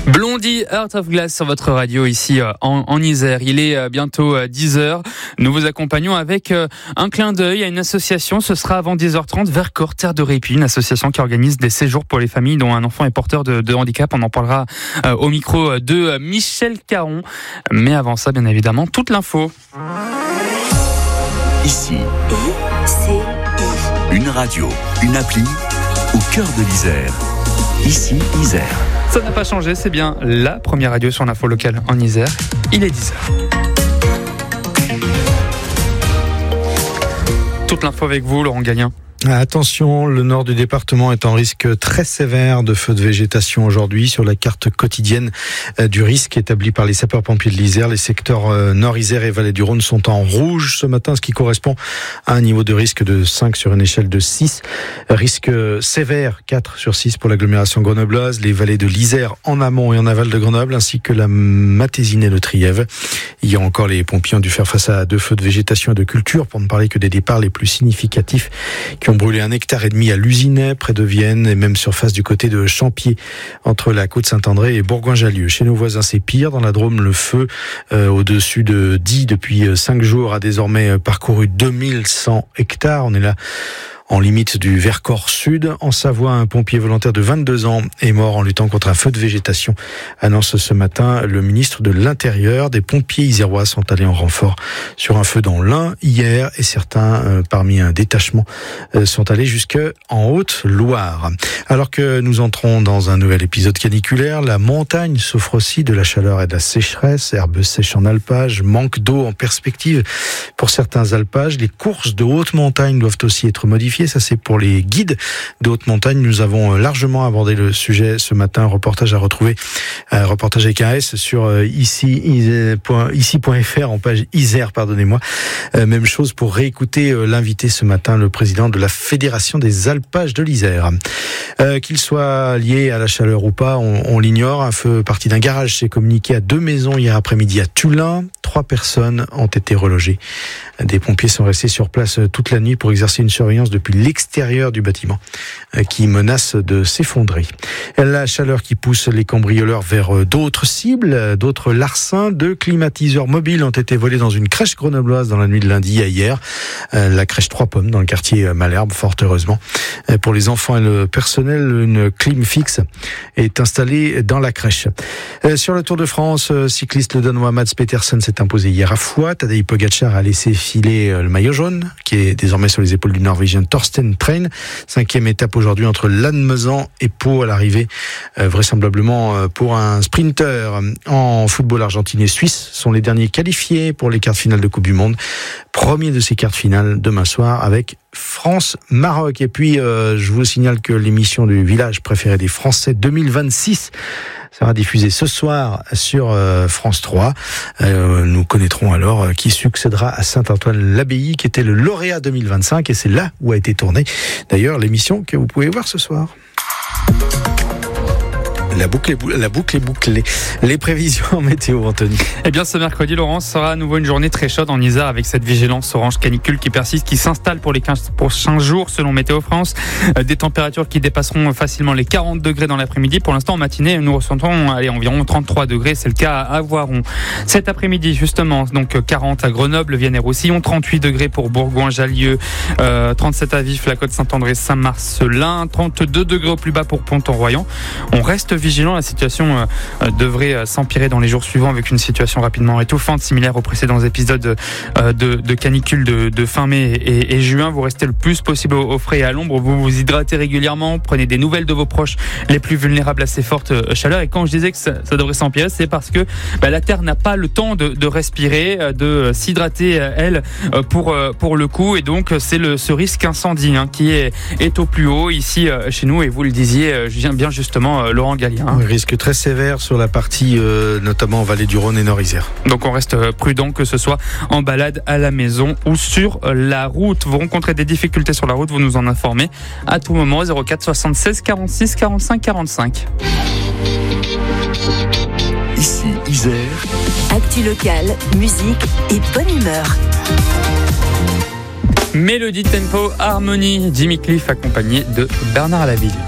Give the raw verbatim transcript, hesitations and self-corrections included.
Blondie, Heart of Glass sur votre radio ici en, en Isère. Il est bientôt dix heures. Nous vous accompagnons avec un clin d'œil à une association. Ce sera avant dix heures trente, Vercors, Terre de Répit, une association qui organise des séjours pour les familles dont un enfant est porteur de, de handicap. On en parlera euh, au micro de Michel Caron. Mais avant ça, bien évidemment, toute l'info. Ici, I C I. Une radio, une appli au cœur de l'Isère. Ici, Isère. Ça n'a pas changé, c'est bien la première radio sur l'info locale en Isère. Il est dix heures. Toute l'info avec vous, Laurent Gallien. Attention, le nord du département est en risque très sévère de feux de végétation aujourd'hui. Sur la carte quotidienne du risque établie par les sapeurs-pompiers de l'Isère, les secteurs Nord-Isère et Vallée du Rhône sont en rouge ce matin, ce qui correspond à un niveau de risque de cinq sur une échelle de six. Risque sévère, quatre sur six pour l'agglomération grenobloise, les vallées de l'Isère en amont et en aval de Grenoble, ainsi que la Matésine et le Trièves. Hier encore, les pompiers ont dû faire face à deux feux de végétation et de culture, pour ne parler que des départs les plus significatifs qui ont brûlé un hectare et demi à Luzinay, près de Vienne, et même surface du côté de Champier, entre la côte Saint-André et Bourgoin-Jallieu. Chez nos voisins, c'est pire. Dans la Drôme, le feu euh, au-dessus de Die depuis cinq jours a désormais parcouru deux mille cent hectares. On est là en limite du Vercors Sud. En Savoie, un pompier volontaire de vingt-deux ans est mort en luttant contre un feu de végétation, annonce ce matin le ministre de l'Intérieur. Des pompiers isérois sont allés en renfort sur un feu dans l'Ain hier, et certains, euh, parmi un détachement, euh, sont allés jusque en Haute-Loire. Alors que nous entrons dans un nouvel épisode caniculaire, la montagne souffre aussi de la chaleur et de la sécheresse. Herbes sèches en alpage, manque d'eau en perspective pour certains alpages. Les courses de haute montagne doivent aussi être modifiées. Ça, c'est pour les guides de haute montagne. Nous avons largement abordé le sujet ce matin. Reportage à retrouver, un reportage avec un S sur ici, ici point f r en page Isère, pardonnez-moi. Euh, même chose pour réécouter l'invité ce matin, le président de la Fédération des alpages de l'Isère. Euh, qu'il soit lié à la chaleur ou pas, on, on l'ignore. Un feu parti d'un garage s'est communiqué à deux maisons hier après-midi à Tullin. Trois personnes ont été relogées. Des pompiers sont restés sur place toute la nuit pour exercer une surveillance depuis l'extérieur du bâtiment qui menace de s'effondrer. La chaleur qui pousse les cambrioleurs vers d'autres cibles, d'autres larcins. Deux climatiseurs mobiles ont été volés dans une crèche grenobloise dans la nuit de lundi à hier. La crèche Trois Pommes dans le quartier Malherbe, fort heureusement. Pour les enfants et le personnel, une clim fixe est installée dans la crèche. Sur le Tour de France, cycliste le Danois Mads Petersen s'est imposé hier à Foix. Tadej Pogacar a laissé filer le maillot jaune, qui est désormais sur les épaules du Norvégien Torsten Train. Cinquième étape aujourd'hui entre Lannemezan et Pau à l'arrivée, euh, vraisemblablement pour un sprinter. En football, Argentine et Suisse sont les derniers qualifiés pour les quarts de finale de Coupe du Monde. Premier de ces quarts de finale demain soir avec France-Maroc. Et puis, euh, je vous signale que l'émission du village préféré des Français deux mille vingt-six sera diffusée ce soir sur euh, France trois. Euh, nous connaîtrons alors euh, qui succédera à Saint-Antoine-l'Abbaye, qui était le lauréat deux mille vingt-cinq, et c'est là où a été tournée d'ailleurs l'émission que vous pouvez voir ce soir. La boucle, est bou- la boucle est bouclée. Les prévisions météo, Anthony. Eh bien, ce mercredi, Laurent, sera à nouveau une journée très chaude en Isère, avec cette vigilance orange canicule qui persiste, qui s'installe pour les quinze prochains jours, selon Météo France. Des températures qui dépasseront facilement les quarante degrés dans l'après-midi. Pour l'instant, en matinée, nous ressentons allez, environ trente-trois degrés. C'est le cas à Voiron. Cet après-midi, justement, donc quarante à Grenoble, Vienne et Roussillon, trente-huit degrés pour Bourgoin-Jallieu, euh, trente-sept à Vif, la Côte Saint-André, Saint-Marcelin, trente-deux degrés au plus bas pour Pont-en-Royan. On reste vigilant, la situation euh, devrait euh, s'empirer dans les jours suivants, avec une situation rapidement étouffante, similaire aux précédents épisodes euh, de, de canicule de, de fin mai et, et juin. Vous restez le plus possible au, au frais et à l'ombre, vous vous hydratez régulièrement, prenez des nouvelles de vos proches les plus vulnérables à ces fortes euh, chaleurs. Et quand je disais que ça, ça devrait s'empirer, c'est parce que bah, la Terre n'a pas le temps de, de respirer, euh, de s'hydrater euh, elle euh, pour, euh, pour le coup, et donc c'est le, ce risque incendie hein, qui est, est au plus haut ici euh, chez nous, et vous le disiez euh, bien justement euh, Laurent Gallien. Hein. Risque très sévère sur la partie euh, notamment en Vallée du Rhône et Nord-Isère. Donc on reste prudent, que ce soit en balade à la maison ou sur la route. Vous rencontrez des difficultés sur la route, vous nous en informez à tout moment. Zéro quatre soixante-seize quarante-six quarante-cinq quarante-cinq. Ici Isère. Actu locale, musique et bonne humeur. Mélodie, tempo, harmonie, Jimmy Cliff accompagné de Bernard Laville.